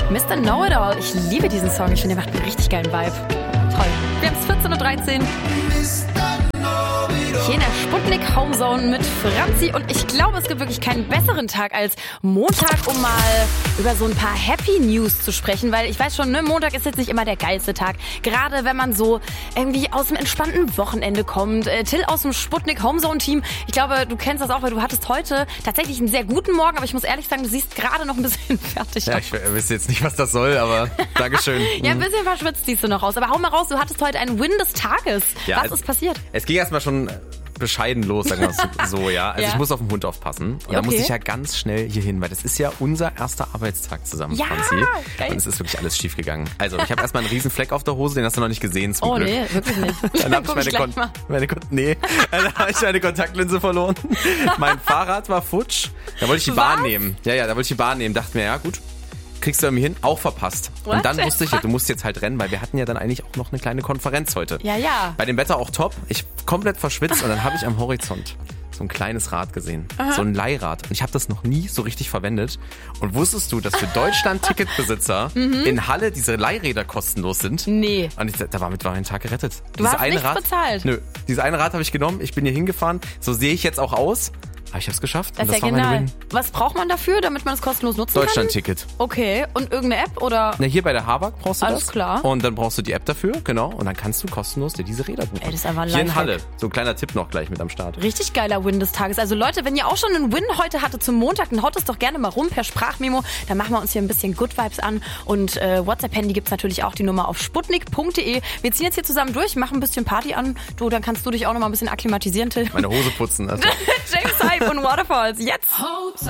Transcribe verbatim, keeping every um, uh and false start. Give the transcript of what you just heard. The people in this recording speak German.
Mister Know-It-All. Ich liebe diesen Song. Ich finde, der macht einen richtig geilen Vibe. Toll. Wir haben es vierzehn Uhr dreizehn. Hier in der Sputnik Homezone mit Franzi und ich glaube, es gibt wirklich keinen besseren Tag als Montag, um mal über so ein paar Happy News zu sprechen, weil ich weiß schon, ne, Montag ist jetzt nicht immer der geilste Tag, gerade wenn man so irgendwie aus dem entspannten Wochenende kommt. Äh, Till aus dem Sputnik Homezone Team, ich glaube, du kennst das auch, weil du hattest heute tatsächlich einen sehr guten Morgen, aber ich muss ehrlich sagen, du siehst gerade noch ein bisschen fertig Ja, aus. ich weiß jetzt nicht, was das soll, aber Dankeschön. Ja, ein bisschen verschwitzt siehst du noch aus, aber hau mal raus, du hattest heute einen Win des Tages. Ja, was ist passiert? Es ging erstmal schon bescheiden los, sagen wir es so, ja. Also Ja. ich muss auf den Hund aufpassen. Und Ja, da muss okay. ich ja ganz schnell hier hin, weil das ist ja unser erster Arbeitstag zusammen, Ja, Franzi. geil. Und es ist wirklich alles schief gegangen. Also ich habe erstmal einen riesen Fleck auf der Hose, den hast du noch nicht gesehen, zum Oh Glück. nee, wirklich nicht. Dann habe ich Guck meine, gleich Kon mal. meine, Kon nee, dann habe ich meine Kontaktlinse verloren. Mein Fahrrad war futsch. Da wollte ich die Bahn Was? nehmen. Ja, ja, da wollte ich die Bahn nehmen. Dachte mir, ja gut, kriegst du irgendwie hin, auch verpasst. What Und dann the wusste ich, fuck? du musst jetzt halt rennen, weil wir hatten ja dann eigentlich auch noch eine kleine Konferenz heute. Ja, ja. Bei dem Wetter auch top. Ich komplett verschwitzt und dann habe ich am Horizont so ein kleines Rad gesehen. So ein Leihrad. Und ich habe das noch nie so richtig verwendet. Und wusstest du, dass für Deutschland-Ticketbesitzer in Halle diese Leihräder kostenlos sind? Nee. Und ich, damit war mein Tag gerettet. Du hast nichts bezahlt? Nö. Dieses eine Rad habe ich genommen. Ich bin hier hingefahren. So sehe ich jetzt auch aus. Aber ich habe es geschafft. Das und ist das ja war mein genial. Win. Was braucht man dafür, damit man es kostenlos nutzen kann? Deutschland-Ticket. Okay, und irgendeine App oder? Na, hier bei der Habak brauchst du Alles das. klar. Und dann brauchst du die App dafür, genau. Und dann kannst du kostenlos dir diese Räder buchen. Ey, das ist einfach ein Hier in Lifehack. Halle. So ein kleiner Tipp noch gleich mit am Start. Richtig geiler Win des Tages. Also Leute, wenn ihr auch schon einen Win heute hattet zum Montag, dann haut es doch gerne mal rum per Sprachmemo. Dann machen wir uns hier ein bisschen Good Vibes an. Und äh, WhatsApp-Handy gibt's natürlich auch die Nummer auf sputnik punkt de. Wir ziehen jetzt hier zusammen durch, machen ein bisschen Party an. Du, dann kannst du dich auch noch mal ein bisschen akklimatisieren, Till. Meine Hose putzen. Also. James Hype und Waterfalls. Jetzt!